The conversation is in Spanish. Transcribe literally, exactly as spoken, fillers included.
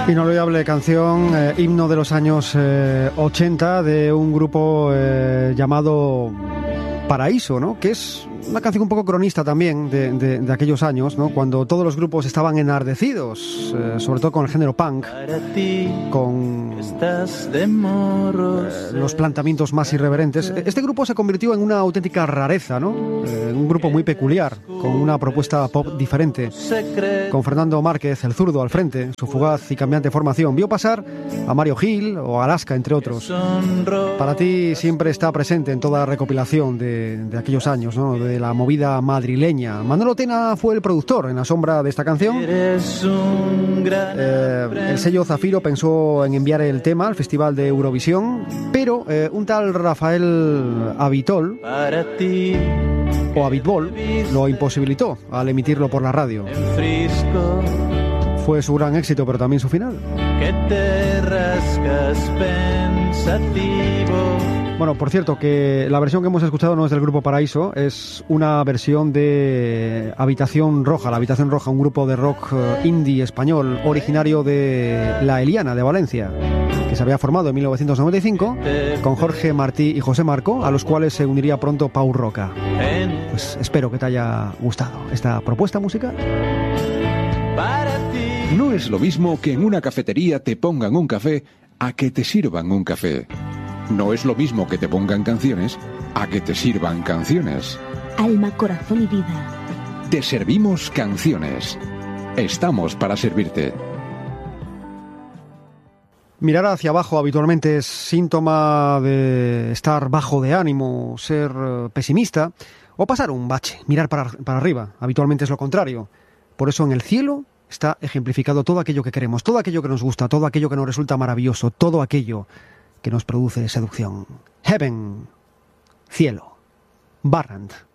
Inolvidable canción, eh, himno de los años eh, ochenta de un grupo eh, llamado Paraíso, ¿no? Que es una canción un poco cronista también de, de, de aquellos años, ¿no? Cuando todos los grupos estaban enardecidos, eh, sobre todo con el género punk, con eh, los planteamientos más irreverentes. Este grupo se convirtió en una auténtica rareza, ¿no? Eh, un grupo muy peculiar, con una propuesta pop diferente, con Fernando Márquez, el zurdo, al frente. Su fugaz y cambiante formación vio pasar a Mario Gil o Alaska, entre otros. Para ti siempre está presente en toda recopilación de, de aquellos años, ¿no? De la movida madrileña. Manolo Tena fue el productor en la sombra de esta canción. Eh, el sello Zafiro pensó en enviar el tema al Festival de Eurovisión, pero eh, un tal Rafael Abitol o Abitbol lo imposibilitó al emitirlo por la radio. Fue su gran éxito, pero también su final. Que te rascas pensativo. Bueno, por cierto, que la versión que hemos escuchado no es del grupo Paraíso, es una versión de Habitación Roja. La Habitación Roja, un grupo de rock indie español originario de La Eliana, de Valencia, que se había formado en mil novecientos noventa y cinco con Jorge Martí y José Marco, a los cuales se uniría pronto Pau Roca. Pues espero que te haya gustado esta propuesta musical. No es lo mismo que en una cafetería te pongan un café a que te sirvan un café. No es lo mismo que te pongan canciones a que te sirvan canciones. Alma, corazón y vida. Te servimos canciones. Estamos para servirte. Mirar hacia abajo habitualmente es síntoma de estar bajo de ánimo, ser pesimista o pasar un bache. Mirar para, para arriba habitualmente es lo contrario. Por eso en el cielo está ejemplificado todo aquello que queremos, todo aquello que nos gusta, todo aquello que nos resulta maravilloso, todo aquello que nos produce seducción. Heaven, cielo, Barrand.